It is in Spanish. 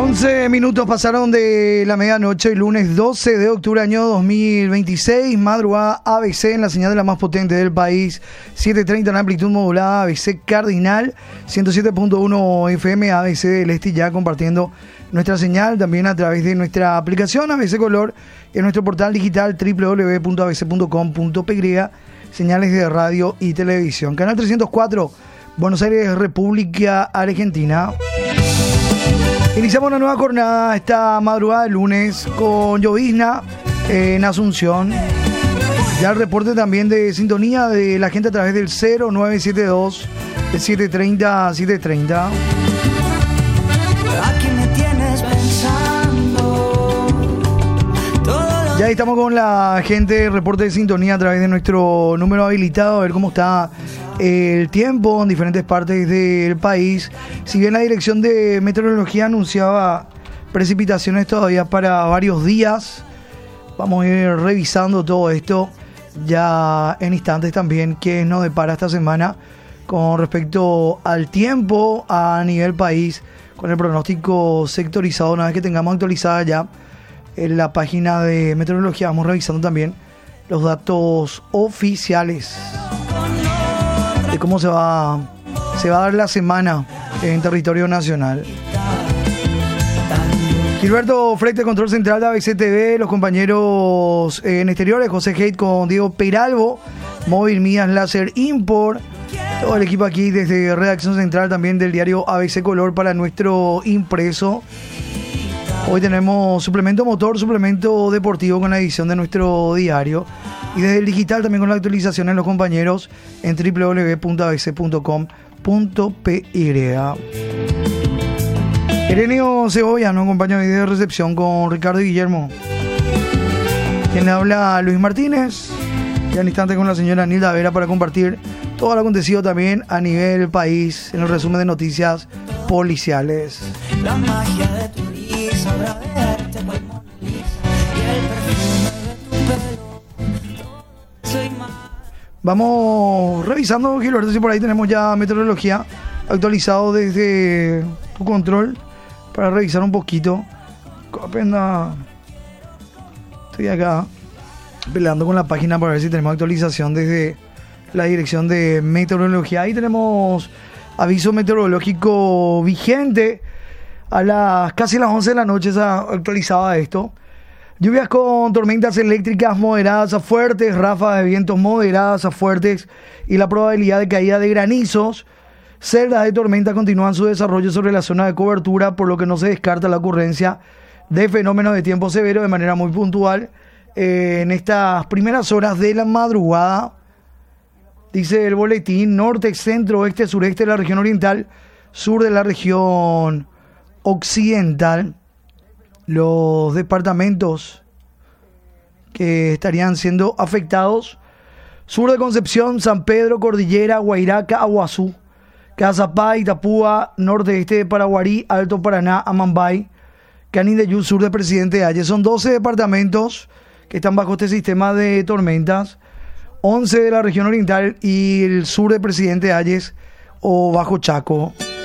11 minutos pasaron de la medianoche, el lunes 12 de octubre año 2026, madrugada ABC en la señal de la más potente del país, 730 en amplitud modulada, ABC Cardinal, 107.1 FM, ABC del Este, ya compartiendo nuestra señal también a través de nuestra aplicación ABC Color y en nuestro portal digital www.abc.com.py, señales de radio y televisión. Canal 304, Buenos Aires, República Argentina. Iniciamos una nueva jornada esta madrugada de lunes con llovizna en Asunción. Ya el reporte también de sintonía de la gente a través del 0972 730 730. Aquí me tienes pensando. Ya estamos con la gente, reporte de sintonía a través de nuestro número habilitado, a ver cómo está el tiempo en diferentes partes del país. Si bien la Dirección de Meteorología anunciaba precipitaciones todavía para varios días, vamos a ir revisando todo esto ya en instantes también, qué nos depara esta semana con respecto al tiempo a nivel país, con el pronóstico sectorizado. Una vez que tengamos actualizada ya en la página de meteorología, vamos revisando también los datos oficiales de cómo se va a dar la semana en territorio nacional. Gilberto Freite, control central de ABC TV, los compañeros en exteriores, José Haidt con Diego Peralvo, Móvil Mías Láser Import, todo el equipo aquí desde redacción central también del diario ABC Color para nuestro impreso. Hoy tenemos suplemento motor, suplemento deportivo con la edición de nuestro diario. Y desde el digital también con la actualización en los compañeros en www.abc.com.py. Ireneo Cebolla nos acompaña hoy de recepción con Ricardo y Guillermo. Quien le habla, Luis Martínez. Y al instante con la señora Nilda Vera para compartir todo lo acontecido también a nivel país en el resumen de noticias policiales. La magia de tu risa, ahora verte cual Mona Lisa, y el perfume de tu pelo. Soy más. Vamos revisando, Gilberto, si por ahí tenemos ya meteorología actualizado desde tu control para revisar un poquito. Apenas estoy acá peleando con la página para ver si tenemos actualización desde la dirección de meteorología. Ahí tenemos aviso meteorológico vigente a casi las 11 de la noche. Se actualizaba esto. Lluvias con tormentas eléctricas moderadas a fuertes, ráfagas de vientos moderadas a fuertes y la probabilidad de caída de granizos. Celdas de tormenta continúan su desarrollo sobre la zona de cobertura, por lo que no se descarta la ocurrencia de fenómenos de tiempo severo de manera muy puntual en estas primeras horas de la madrugada. Dice el boletín: norte, centro, oeste, sureste de la región oriental, sur de la región occidental. Los departamentos que estarían siendo afectados: sur de Concepción, San Pedro, Cordillera, Guairaca, Aguazú, Cazapá, Itapúa, norte-este de Paraguarí, Alto Paraná, Amambay, Canindeyú, sur de Presidente Hayes. Son 12 departamentos que están bajo este sistema de tormentas, 11 de la región oriental y el sur de Presidente Hayes o bajo Chaco.